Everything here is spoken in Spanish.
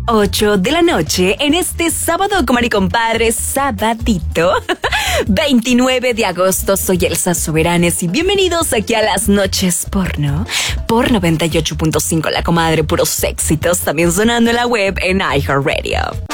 8 de la noche en este sábado, comadre y compadre, sabadito, 29 de agosto. Soy Elsa Soberanes y bienvenidos aquí a Las Noches Porno, por 98.5, la comadre, puros éxitos, también sonando en la web en iHeartRadio.